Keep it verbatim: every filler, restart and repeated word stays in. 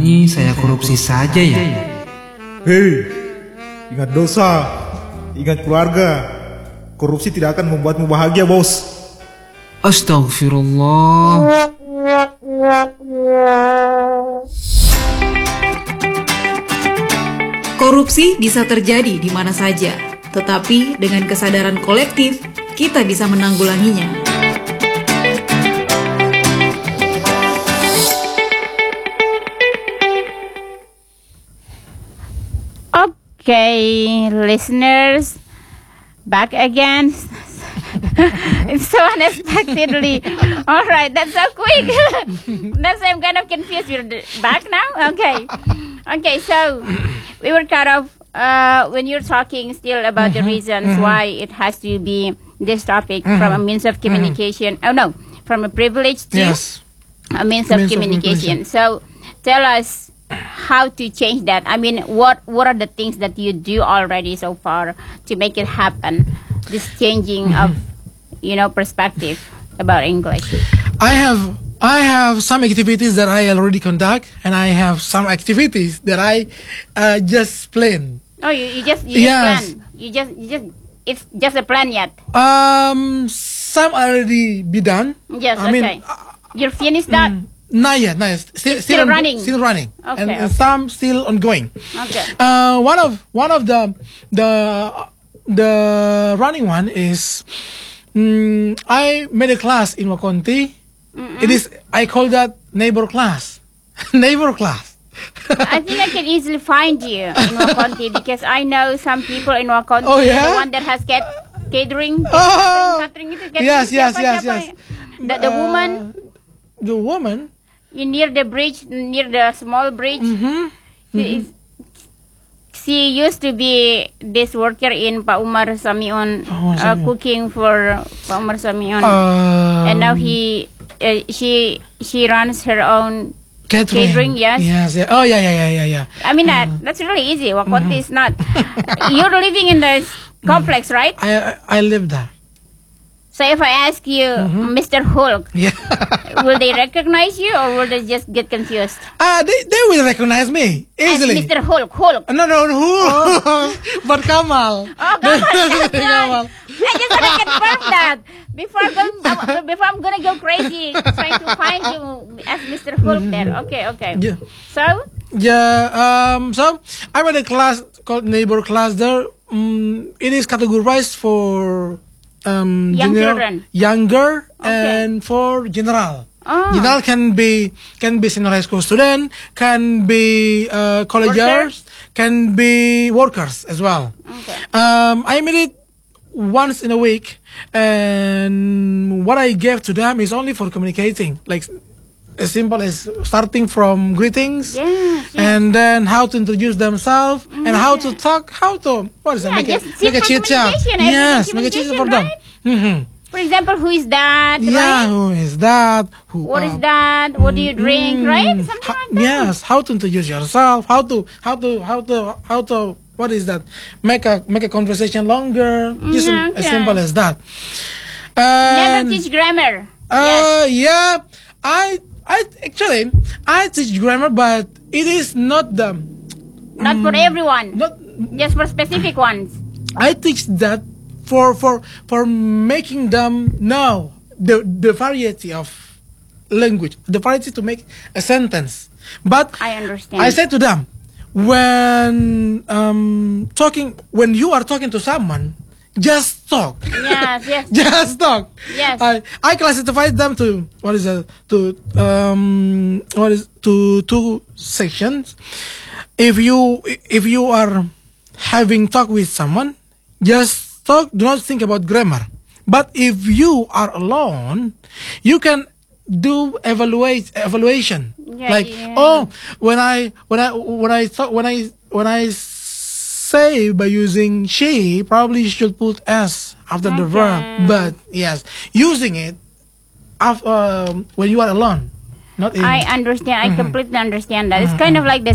ini saya korupsi saja ya? Hei, ingat dosa, ingat keluarga. Korupsi tidak akan membuatmu bahagia, bos. Astagfirullah. Korupsi bisa terjadi di mana saja, tetapi dengan kesadaran kolektif, kita bisa menanggulanginya. Okay, listeners, back again. It's so unexpectedly. All right, that's so quick. That's I'm kind of confused. You're back now? Okay. Okay, so we were kind of, uh, when you're talking still about mm-hmm, the reasons mm-hmm. why it has to be this topic mm-hmm. from a means of communication. Mm-hmm. Oh, no, from a privilege to yes. a means, of, means communication. of communication. So tell us how to change that. I mean, what, what are the things that you do already so far to make it happen? This changing mm-hmm. of, you know, perspective about English. I have I have some activities that I already conduct, and I have some activities that I uh, just plan. Oh, you, you just you yes. just plan. You just you just it's just a plan yet. Um, some already be done. Yes. I okay. mean, uh, you finished that. Mm, not yet. Not yet. Still, still, still on, running. Still running. Okay. And, okay. and some still ongoing. Okay. Uh, one of one of the the the running one is. Mm, I made a class in Wakonti. Mm-mm. It is, I call that neighbor class. Neighbor class. I think I can easily find you in Wakonti because I know some people in Wakonti. Oh, yeah? The one that has get catering. Oh, catering, catering, catering, yes, yes, siapa, yes, siapa? yes. The, the uh, woman. The woman? You near the bridge, near the small bridge. Mm-hmm. Mm-hmm. She used to be this worker in Pa Umar Samion, oh, uh, cooking for Pa Umar Samion, um, and now he, uh, she, she runs her own catering. catering. Yes. Yes. Yeah. Oh, yeah, yeah, yeah, yeah, yeah. I mean uh, that that's really easy. Wakonti mm-hmm. is not. You're living in the complex, right? I I, I live there. So if I ask you, mm-hmm. Mister Hulk, yeah. will they recognize you or will they just get confused? Ah, uh, they they will recognize me easily. As Mister Hulk, Hulk. No, no, no, Hulk. Oh. But Kamal. Oh, Kamal. Kamal. I just want to confirm that before going, before I'm gonna go crazy trying to find you as Mister Hulk mm-hmm. there. Okay, okay. Yeah. So. Yeah. Um. So I'm in a class called neighbor class. There. Um, it is categorized for. Um, Young general, children, younger, okay. and for general. Oh. General can be can be senior high school student, can be uh, collegians, can be workers as well. Okay. Um, I made it once in a week, and what I gave to them is only for communicating, like as simple as starting from greetings, yes, yes. and then how to introduce themselves, mm-hmm. and how to talk, how to what is yeah, that? Make just a, make a chit chat. Yes, make a chit chat for them. Right? Mm-hmm. For example, who is that? Yeah, right? who is that? Who? What uh, is that? What do you drink? mm, Right? Something how, like that. Yes, how to introduce yourself? How to how to how to how to what is that? Make a make a conversation longer. Just mm, okay. as simple as that. And, Never teach grammar. Uh, yes. yeah, I. I actually I teach grammar, but it is not the not um, for everyone. Not just for specific ones. I teach that for for for making them know the the variety of language, the variety to make a sentence. But I understand. I say to them when um talking when you are talking to someone. Just talk. Yes, yes. Just talk. Yes. I I classify them to what is that? To um what is to two sections. If you if you are having talk with someone, just talk. Do not think about grammar. But if you are alone, you can do evaluate evaluation. Yeah, like yeah. oh when I when I when I thought when I when I. say by using she, probably you should put s after okay. the verb. But yes, using it af- um, when you are alone, not in. I understand. I mm-hmm. completely understand that. It's Mm-hmm. kind of like the